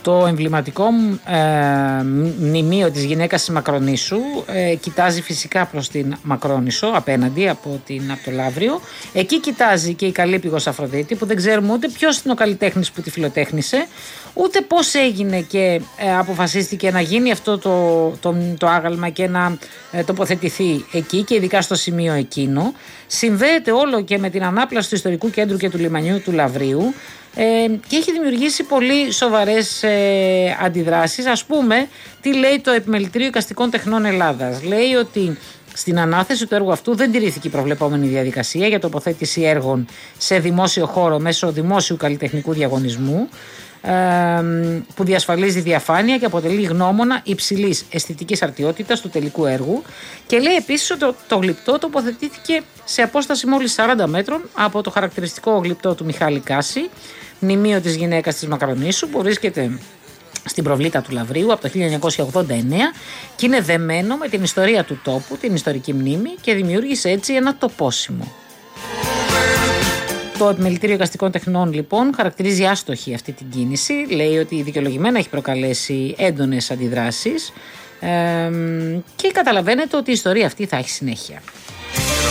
Το εμβληματικό μνημείο της γυναίκας της Μακρονήσου κοιτάζει φυσικά προς την Μακρόνησο, απέναντι από το Λαύριο. Εκεί κοιτάζει και η Καλύπηγος Αφροδίτη, που δεν ξέρουμε ούτε ποιος είναι ο καλλιτέχνης που τη φιλοτέχνησε, ούτε πώς έγινε και αποφασίστηκε να γίνει αυτό το άγαλμα και να τοποθετηθεί εκεί, και ειδικά στο σημείο εκείνο. Συνδέεται όλο και με την ανάπλαση του ιστορικού κέντρου και του λιμανιού του Λαυρίου, και έχει δημιουργήσει πολύ σοβαρές αντιδράσεις. Ας πούμε, τι λέει το Επιμελητήριο Εικαστικών Τεχνών Ελλάδας. Λέει ότι στην ανάθεση του έργου αυτού δεν τηρήθηκε η προβλεπόμενη διαδικασία για τοποθέτηση έργων σε δημόσιο χώρο μέσω δημόσιου καλλιτεχνικού διαγωνισμού, που διασφαλίζει διαφάνεια και αποτελεί γνώμονα υψηλής αισθητικής αρτιότητας του τελικού έργου, και λέει επίσης ότι το γλυπτό τοποθετήθηκε σε απόσταση μόλις 40 μέτρων από το χαρακτηριστικό γλυπτό του Μιχάλη Κάση, μνημείο της γυναίκας της Μακρονήσου, που βρίσκεται στην προβλήτα του Λαυρίου από το 1989 και είναι δεμένο με την ιστορία του τόπου, την ιστορική μνήμη, και δημιούργησε έτσι ένα τοπόσιμο. Το Επιμελητήριο Εικαστικών Τεχνών λοιπόν χαρακτηρίζει άστοχη αυτή την κίνηση, λέει ότι δικαιολογημένα έχει προκαλέσει έντονες αντιδράσεις, και καταλαβαίνετε ότι η ιστορία αυτή θα έχει συνέχεια.